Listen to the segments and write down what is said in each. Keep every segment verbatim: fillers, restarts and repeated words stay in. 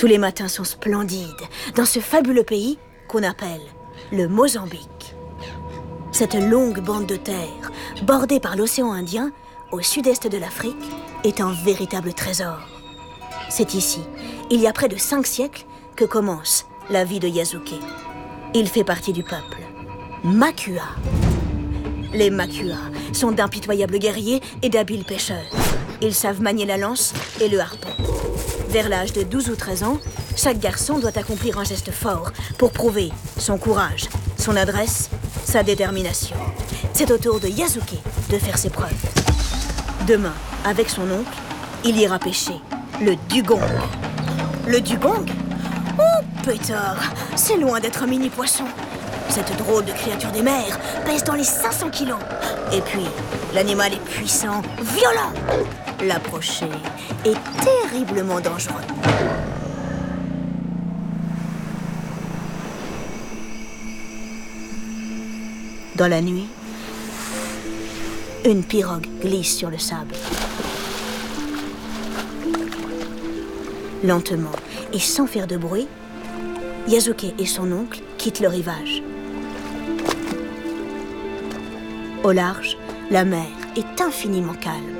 Tous les matins sont splendides dans ce fabuleux pays qu'on appelle le Mozambique. Cette longue bande de terre, bordée par l'océan Indien, au sud-est de l'Afrique, est un véritable trésor. C'est ici, il y a près de cinq siècles, que commence la vie de Yasuke. Il fait partie du peuple Makua. Les Makua sont d'impitoyables guerriers et d'habiles pêcheurs. Ils savent manier la lance et le harpon. Vers l'âge de douze ou treize ans, chaque garçon doit accomplir un geste fort pour prouver son courage, son adresse, sa détermination. C'est au tour de Yasuke de faire ses preuves. Demain, avec son oncle, il ira pêcher le dugong. Le dugong? Oh, pétard, c'est loin d'être un mini-poisson. Cette drôle de créature des mers pèse dans les cinq cents kilos. Et puis, l'animal est puissant, violent. L'approcher est terriblement dangereux. Dans la nuit, une pirogue glisse sur le sable. Lentement et sans faire de bruit, Yasuke et son oncle quittent le rivage. Au large, la mer est infiniment calme.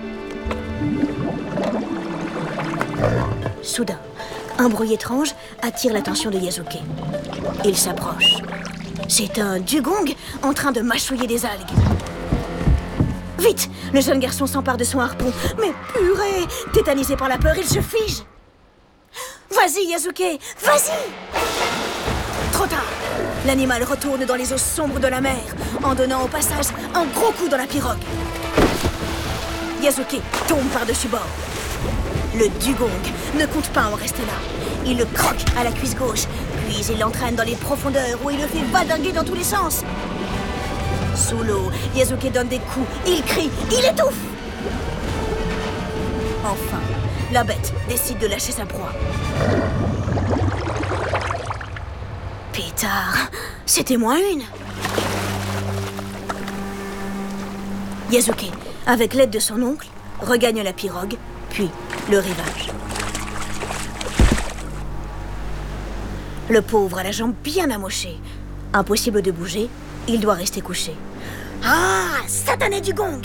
Soudain, un bruit étrange attire l'attention de Yasuke. Il s'approche. C'est un dugong en train de mâchouiller des algues. Vite, le jeune garçon s'empare de son harpon. Mais purée, tétanisé par la peur, il se fige. Vas-y, Yasuke, vas-y! Trop tard. L'animal retourne dans les eaux sombres de la mer, en donnant au passage un gros coup dans la pirogue. Yasuke tombe par-dessus bord. Le dugong ne compte pas en rester là. Il le croque à la cuisse gauche, puis il l'entraîne dans les profondeurs où il le fait vadinguer dans tous les sens. Sous l'eau, Yasuke donne des coups, il crie, il étouffe. Enfin, la bête décide de lâcher sa proie. Pétard, c'était moins une. Yasuke, avec l'aide de son oncle, regagne la pirogue, puis le rivage. Le pauvre a la jambe bien amochée. Impossible de bouger, il doit rester couché. Ah, satané dugong!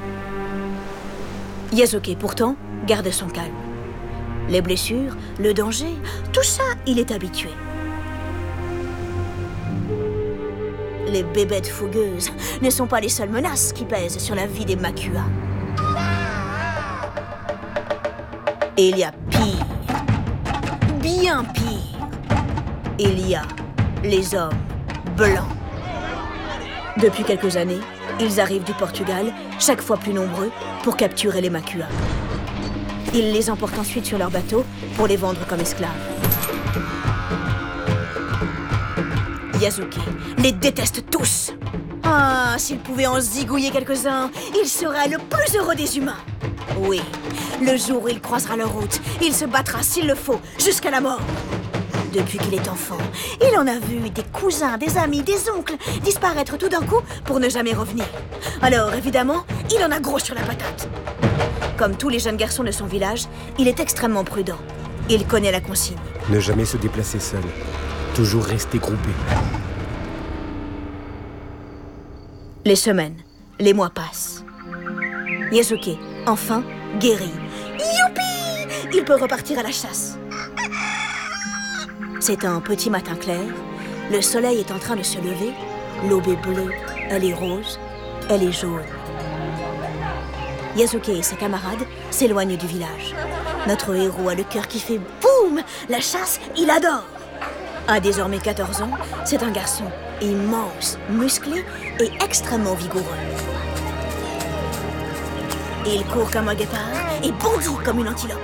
Yasuke, pourtant, garde son calme. Les blessures, le danger, tout ça, il est habitué. Les bébêtes fougueuses ne sont pas les seules menaces qui pèsent sur la vie des Makua. Et il y a pire, bien pire. Il y a les hommes blancs. Depuis quelques années, ils arrivent du Portugal, chaque fois plus nombreux, pour capturer les Makua. Ils les emportent ensuite sur leur bateau pour les vendre comme esclaves. Yasuke les déteste tous. Ah, s'il pouvait en zigouiller quelques-uns, il serait le plus heureux des humains. Oui, le jour où il croisera leur route, il se battra s'il le faut, jusqu'à la mort. Depuis qu'il est enfant, il en a vu des cousins, des amis, des oncles disparaître tout d'un coup pour ne jamais revenir. Alors, évidemment, il en a gros sur la patate. Comme tous les jeunes garçons de son village, il est extrêmement prudent. Il connaît la consigne. Ne jamais se déplacer seul. Toujours rester groupé. Les semaines, les mois passent. Yasuke, enfin, guéri. Youpi! Il peut repartir à la chasse. C'est un petit matin clair. Le soleil est en train de se lever. L'aube est bleue, elle est rose, elle est jaune. Yasuke et ses camarades s'éloignent du village. Notre héros a le cœur qui fait boum! La chasse, il adore! À désormais quatorze ans, c'est un garçon immense, musclé et extrêmement vigoureux. Il court comme un guépard et bondit comme une antilope.